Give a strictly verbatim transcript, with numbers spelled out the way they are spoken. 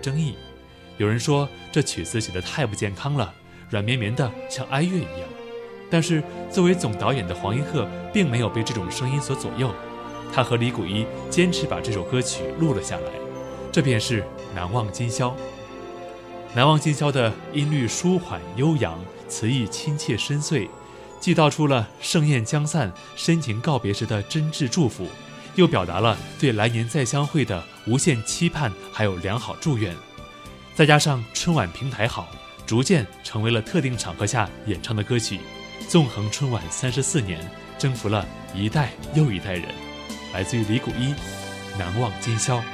争议。有人说这曲子写得太不健康了，软绵绵的像哀乐一样。但是作为总导演的黄一鹤并没有被这种声音所左右，他和李谷一坚持把这首歌曲录了下来，这便是《难忘今宵》。《难忘今宵》的音律舒缓悠扬，词意亲切深邃，既道出了盛宴将散、深情告别时的真挚祝福，又表达了对来年再相会的无限期盼还有良好祝愿。再加上春晚平台好，逐渐成为了特定场合下演唱的歌曲，纵横春晚三十四年，征服了一代又一代人。来自于李谷一，《难忘今宵》。